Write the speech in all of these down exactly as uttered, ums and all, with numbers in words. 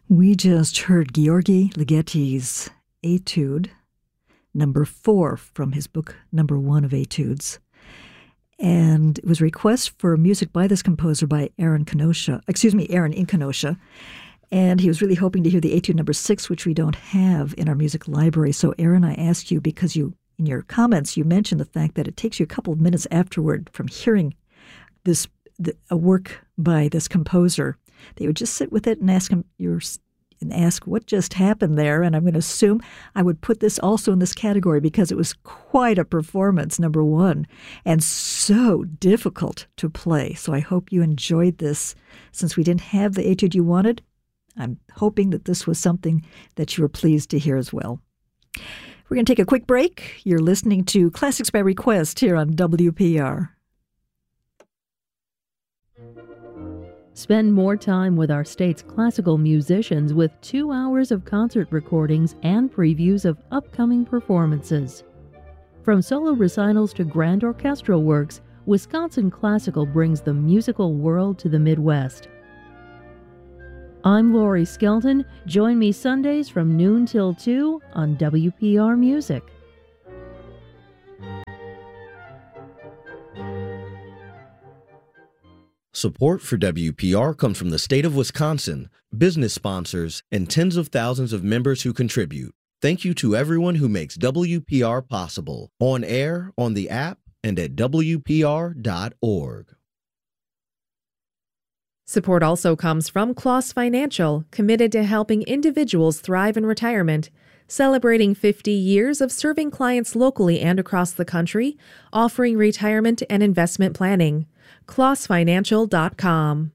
We just heard Gheorghe Ligeti's Etude, number four from his book Number One of Etudes. And it was a request for music by this composer by Aaron Kenosha, excuse me, Aaron in Kenosha. And he was really hoping to hear the Etude number six, which we don't have in our music library. So Aaron, I ask you, because you, in your comments, you mentioned the fact that it takes you a couple of minutes afterward from hearing this the, a work by this composer, they would just sit with it and ask him your and ask what just happened there. And I'm going to assume I would put this also in this category because it was quite a performance, number one, and so difficult to play. So I hope you enjoyed this. Since we didn't have the etude you wanted, I'm hoping that this was something that you were pleased to hear as well. We're going to take a quick break. You're listening to Classics by Request here on W P R. Spend more time with our state's classical musicians with two hours of concert recordings and previews of upcoming performances. From solo recitals to grand orchestral works, Wisconsin Classical brings the musical world to the Midwest. I'm Lori Skelton. Join me Sundays from noon till two on W P R Music. Support for W P R comes from the state of Wisconsin, business sponsors, and tens of thousands of members who contribute. Thank you to everyone who makes W P R possible, on air, on the app, and at W P R dot org. Support also comes from Kloss Financial, committed to helping individuals thrive in retirement. Celebrating fifty years of serving clients locally and across the country, offering retirement and investment planning. Kloss Financial dot com.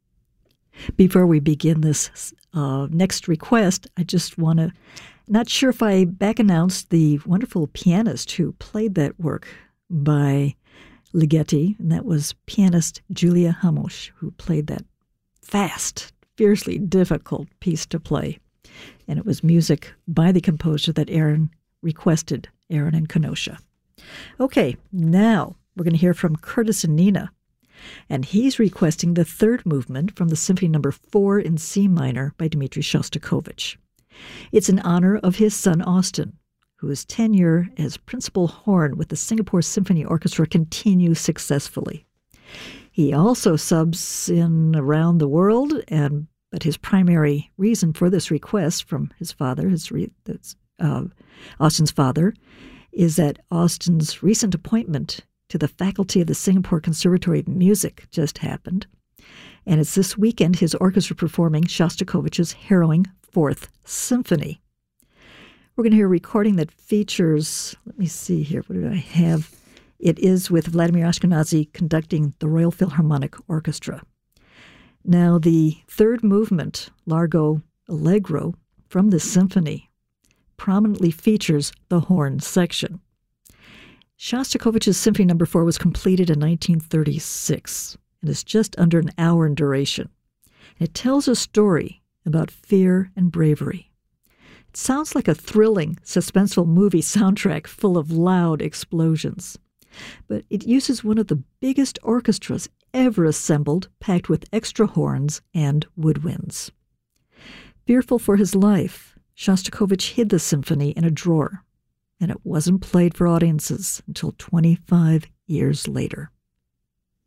Before we begin this uh, next request, I just want to, not sure if I back announced the wonderful pianist who played that work by Ligeti, and that was pianist Julia Hamosh, who played that fast, fiercely difficult piece to play. And it was music by the composer that Aaron requested, Aaron in Kenosha. Okay, now we're going to hear from Curtis and Nina. And he's requesting the third movement from the Symphony Number Four in C minor by Dmitri Shostakovich. It's in honor of his son Austin, whose tenure as principal horn with the Singapore Symphony Orchestra continues successfully. He also subs in around the world, and but his primary reason for this request from his father, his re, uh, Austin's father, is that Austin's recent appointment to the faculty of the Singapore Conservatory of Music just happened. And it's this weekend his orchestra performing Shostakovich's harrowing Fourth Symphony. We're going to hear a recording that features, let me see here, what did I have? It is with Vladimir Ashkenazy conducting the Royal Philharmonic Orchestra. Now, the third movement, Largo Allegro, from this symphony prominently features the horn section. Shostakovich's Symphony Number Four was completed in nineteen thirty-six and is just under an hour in duration. It tells a story about fear and bravery. It sounds like a thrilling, suspenseful movie soundtrack full of loud explosions. But it uses one of the biggest orchestras ever assembled, packed with extra horns and woodwinds. Fearful for his life, Shostakovich hid the symphony in a drawer, and it wasn't played for audiences until twenty-five years later.